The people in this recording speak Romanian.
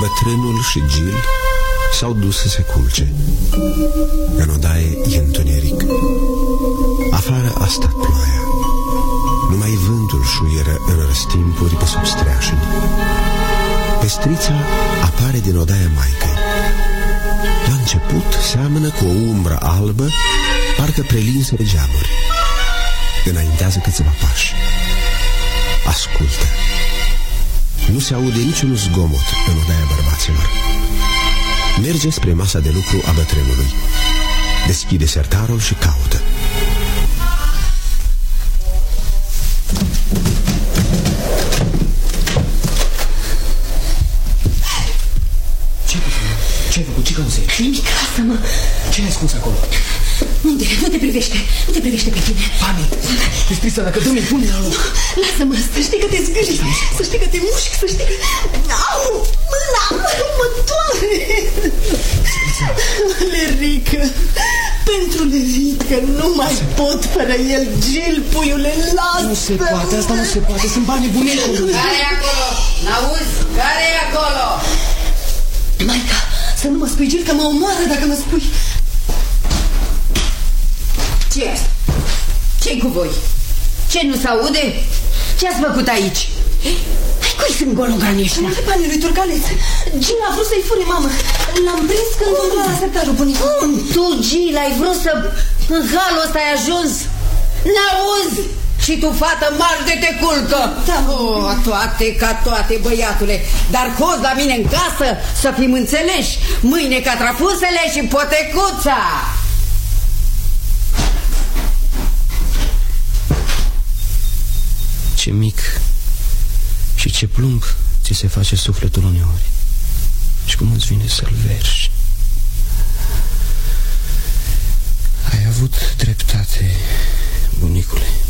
Bătrânul și Gil s-au dus să se culce. În odaie e întuneric. Afară a stat ploaia. Numai vântul șuieră în răstimpuri pe sub streașini. Pestrița apare din odaia maicăi. La început seamănă cu o umbră albă, parcă prelinsă de geamuri. Înaintează câțiva pași. Ascultă. Nu se aude niciun zgomot în odaia bărbaților. Merge spre masa de lucru a bătrânului. Deschide sertarul și caută. Ce-ai făcut? Ce cauze? Nimic, lasă-mă. Ce ai ascuns acolo? Unde? Nu te privește. Nu te privește pe tine. Pani, Pestrița, dacă dă-mi pune la loc. Lasă-mă, să știi că te zgâși. Să știi că te mușc, să știi că... Au, mâna, mă doare. Lerică, pentru Lerică, nu mai pot fără el. Gil, puiule, lasă. Nu se poate, asta nu se poate. Sunt banii bunicului. Care-i acolo? N-auzi? Care-i acolo? Maica, să nu mă spui, Gil, că mă omoară dacă mă spui. Ce-i asta? Ce-i cu voi? Ce, nu s-aude? Ce-ați făcut aici? Hai, cui sunt gologanii ăștia? Sunt banii lui Turcaleț. Gil a vrut să-i fure, mamă. L-am prins când umbla la sertarul bunicului. Cum tu, Gil, ai vrut să... În halul ăsta ai ajuns? N-auzi? Și tu, fată, marș de te culcă. Da. Oh, toate ca toate, băiatule. Dar cozi la mine în casă, să fim înțeleși. Mâine catrafusele și potecuța. Ce mic și ce plumb ți se face sufletul uneori. Și cum îți vine să-l vergi. Ai avut dreptate, bunicule.